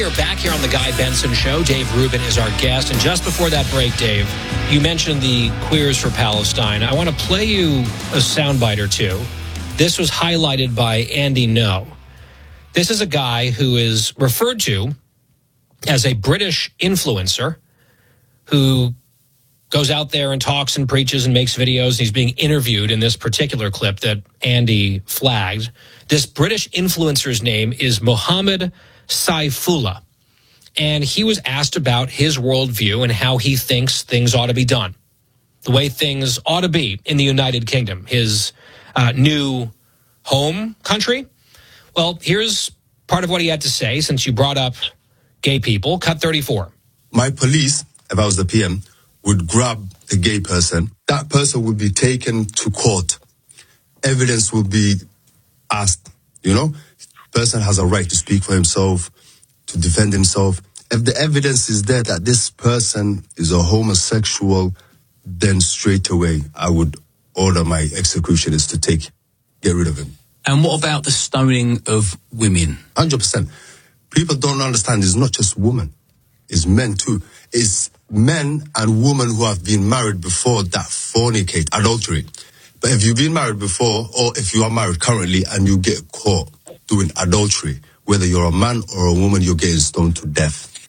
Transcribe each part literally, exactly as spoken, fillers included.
We're back here on the Guy Benson Show. Dave Rubin is our guest. And just before that break, Dave, you mentioned the Queers for Palestine. I want to play you a soundbite or two. This was highlighted by Andy No. This is a guy who is referred to as a British influencer who goes out there and talks and preaches and makes videos. He's being interviewed in this particular clip that Andy flagged. This British influencer's name is Mohammed Saifullah, and he was asked about his worldview and how he thinks things ought to be done, the way things ought to be in the United Kingdom, his uh, new home country. Well, here's part of what he had to say, since you brought up gay people. Cut thirty-four. My police, if I was the P M, would grab the gay person. That person would be taken to court. Evidence will be asked, you know? Person has a right to speak for himself, to defend himself. If the evidence is there that this person is a homosexual, then straight away I would order my executioners to take, get rid of him. And what about the stoning of women? one hundred percent. People don't understand it's not just women. It's men too. It's men and women who have been married before that fornicate, adultery. But if you've been married before, or if you are married currently and you get caught doing adultery, whether you're a man or a woman, you're getting stoned to death.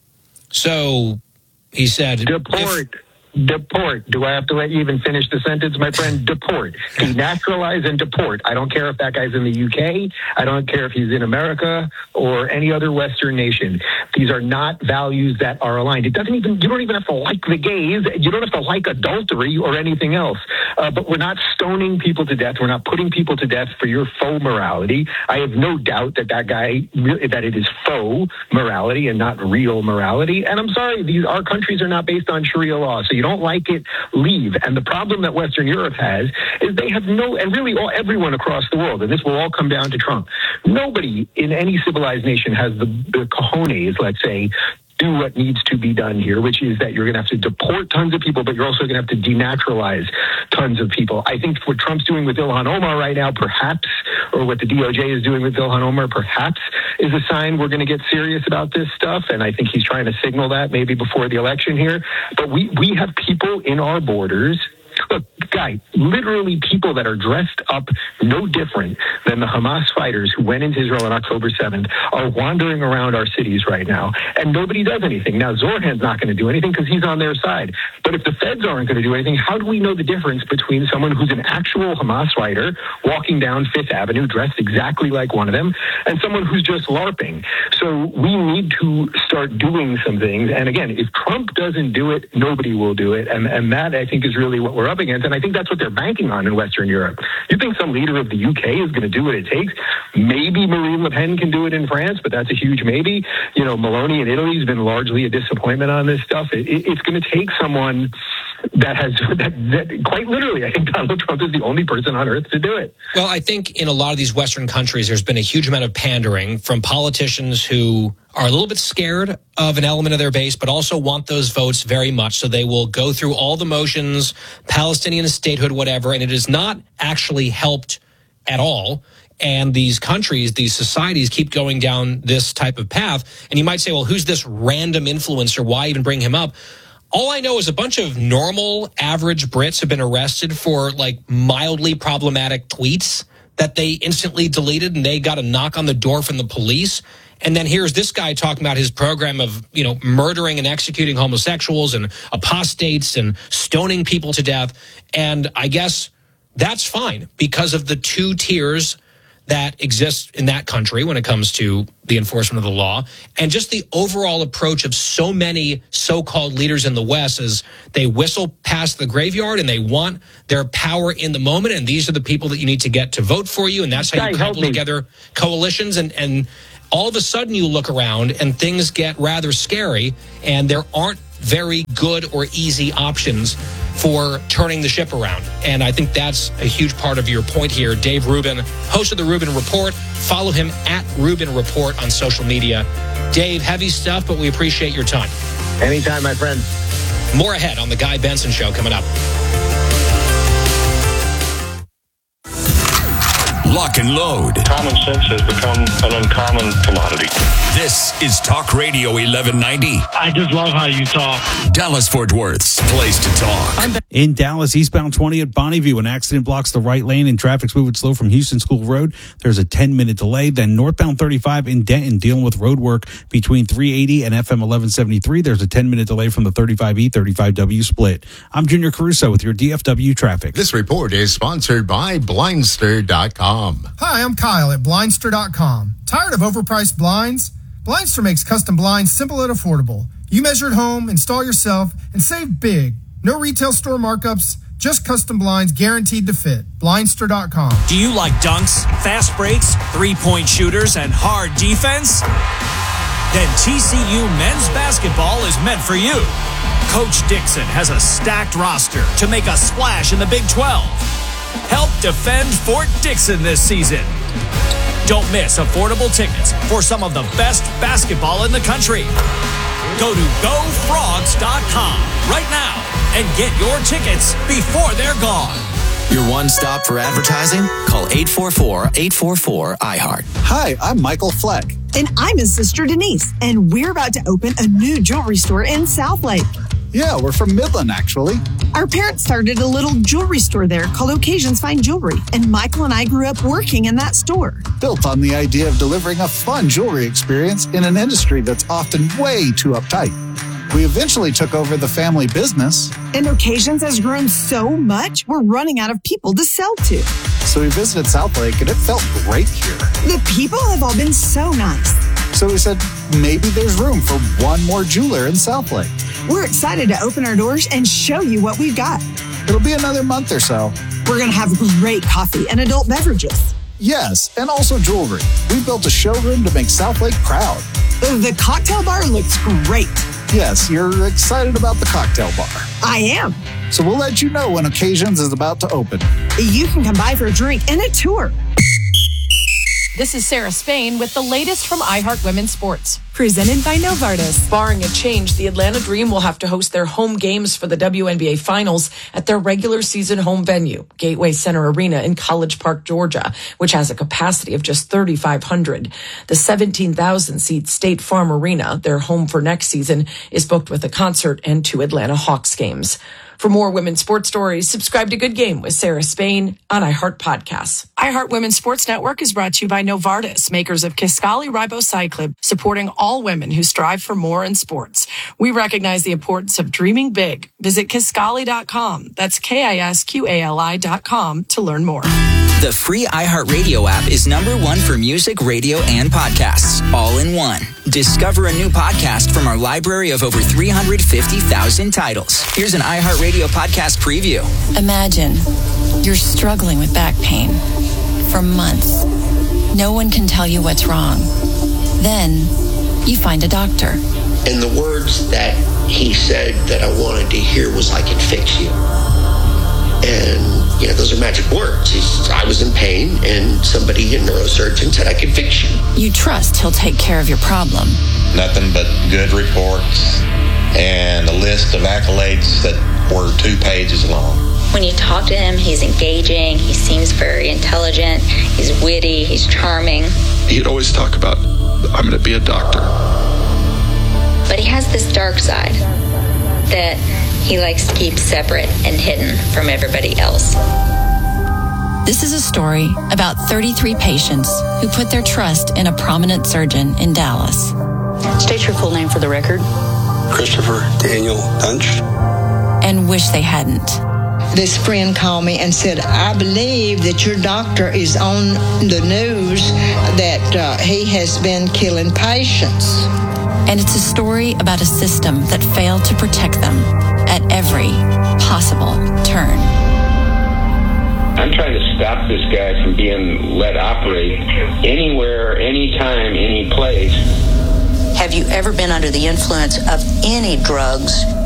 So he said, deport. If- Deport. Do I have to let you even finish the sentence, my friend? Deport. Denaturalize and deport. I don't care if that guy's in the U K. I don't care if he's in America or any other Western nation. These are not values that are aligned. It doesn't even, you don't even have to like the gays. You don't have to like adultery or anything else. Uh, but we're not stoning people to death. We're not putting people to death for your faux morality. I have no doubt that that guy, that it is faux morality and not real morality. And I'm sorry, these, our countries are not based on Sharia law. So you don't like it, leave. And the problem that Western Europe has is they have no, and really all, everyone across the world, and this will all come down to Trump. Nobody in any civilized nation has the, the cojones, let's say, do what needs to be done here, which is that you're going to have to deport tons of people, but you're also going to have to denaturalize tons of people. I think what Trump's doing with Ilhan Omar right now, perhaps, or what the D O J is doing with Ilhan Omar, perhaps, is a sign we're going to get serious about this stuff. And I think he's trying to signal that maybe before the election here. But we, we have people in our borders. Look, Guy, literally people that are dressed up no different than the Hamas fighters who went into Israel on October seventh are wandering around our cities right now, and nobody does anything. Now, Zorhan's not going to do anything because he's on their side. But if the feds aren't going to do anything, how do we know the difference between someone who's an actual Hamas fighter walking down Fifth Avenue dressed exactly like one of them and someone who's just LARPing? So we need to start doing some things. And again, if Trump doesn't do it, nobody will do it. And, and that, I think, is really what we're up against. And I think that's what they're banking on in Western Europe. You think some leader of the U K is going to do what it takes? Maybe Marine Le Pen can do it in France, but that's a huge maybe. You know, Meloni in Italy has been largely a disappointment on this stuff. It, it, it's going to take someone that has, that, that quite literally, I think Donald Trump is the only person on earth to do it. Well, I think in a lot of these Western countries, there's been a huge amount of pandering from politicians who are a little bit scared of an element of their base, but also want those votes very much. So they will go through all the motions, Palestinian statehood, whatever, and it has not actually helped at all. And these countries, these societies keep going down this type of path. And you might say, well, who's this random influencer? Why even bring him up? All I know is a bunch of normal, average Brits have been arrested for like mildly problematic tweets that they instantly deleted, and they got a knock on the door from the police. And then here's this guy talking about his program of, you know, murdering and executing homosexuals and apostates and stoning people to death. And I guess that's fine because of the two tiers that exist in that country when it comes to the enforcement of the law, and just the overall approach of so many so-called leaders in the West as they whistle past the graveyard and they want their power in the moment, and these are the people that you need to get to vote for you, and that's how you couple together coalitions, and, and all of a sudden you look around and things get rather scary, and there aren't very good or easy options for turning the ship around. And I think that's a huge part of your point here. Dave Rubin, host of the Rubin Report. Follow him at Rubin Report on social media. Dave, heavy stuff, but we appreciate your time. Anytime, my friend. More ahead on The Guy Benson Show coming up. Lock and Load. Common sense has become an uncommon commodity. This is Talk Radio eleven ninety. I just love how you talk. Dallas-Fort Worth's place to talk. In Dallas, eastbound twenty at Bonneview, an accident blocks the right lane and traffic's moving slow from Houston School Road. There's a ten-minute delay. Then northbound thirty-five in Denton, dealing with road work between three eighty and F M eleven seventy-three. There's a ten-minute delay from the thirty-five E, thirty-five W split. I'm Junior Caruso with your D F W traffic. This report is sponsored by Blindster dot com. Hi, I'm Kyle at Blindster dot com. Tired of overpriced blinds? Blindster makes custom blinds simple and affordable. You measure at home, install yourself, and save big. No retail store markups, just custom blinds guaranteed to fit. Blindster dot com. Do you like dunks, fast breaks, three-point shooters, and hard defense? Then T C U men's basketball is meant for you. Coach Dixon has a stacked roster to make a splash in the Big twelve. Help defend Fort Dixon this season. Don't miss affordable tickets for some of the best basketball in the country. Go to go frogs dot com right now and get your tickets before they're gone. Your one stop for advertising? Call eight four four, eight four four, I heart. Hi, I'm Michael Fleck. And I'm his sister Denise, and we're about to open a new jewelry store in Southlake. Yeah, we're from Midland, actually. Our parents started a little jewelry store there called Occasions Fine Jewelry, and Michael and I grew up working in that store. Built on the idea of delivering a fun jewelry experience in an industry that's often way too uptight. We eventually took over the family business. And Occasions has grown so much, we're running out of people to sell to. So we visited Southlake, and it felt great here. The people have all been so nice. So we said, maybe there's room for one more jeweler in Southlake. We're excited to open our doors and show you what we've got. It'll be another month or so. We're going to have great coffee and adult beverages. Yes, and also jewelry. We built a showroom to make Southlake proud. The cocktail bar looks great. Yes, you're excited about the cocktail bar. I am. So we'll let you know when Occasions is about to open. You can come by for a drink and a tour. This is Sarah Spain with the latest from iHeart Women's Sports. Presented by Novartis. Barring a change, the Atlanta Dream will have to host their home games for the W N B A Finals at their regular season home venue, Gateway Center Arena in College Park, Georgia, which has a capacity of just thirty-five hundred. The seventeen thousand seat State Farm Arena, their home for next season, is booked with a concert and two Atlanta Hawks games. For more women's sports stories, subscribe to Good Game with Sarah Spain on iHeart Podcasts. iHeart Women's Sports Network is brought to you by Novartis, makers of Kisqali Ribociclib, supporting all women who strive for more in sports. We recognize the importance of dreaming big. Visit Kisqali dot com. That's K I S Q A L I dot com to learn more. The free iHeartRadio app is number one for music, radio, and podcasts, all in one. Discover a new podcast from our library of over three hundred fifty thousand titles. Here's an iHeartRadio podcast preview. Imagine you're struggling with back pain for months. No one can tell you what's wrong. Then you find a doctor. And the words that he said that I wanted to hear was, "I can fix you." And, you know, those are magic words. He's, I was in pain, and somebody, a neurosurgeon, said, "I can fix you." You trust he'll take care of your problem. Nothing but good reports and a list of accolades that were two pages long. When you talk to him, he's engaging, he seems very intelligent, he's witty, he's charming. He'd always talk about, "I'm going to be a doctor." But he has this dark side that he likes to keep separate and hidden from everybody else. This is a story about thirty-three patients who put their trust in a prominent surgeon in Dallas. State your full name for the record. Christopher Daniel Dunch. And wish they hadn't. This friend called me and said, "I believe that your doctor is on the news that uh, he has been killing patients." And it's a story about a system that failed to protect them at every possible turn. I'm trying to stop this guy from being let operate anywhere, anytime, any place. Have you ever been under the influence of any drugs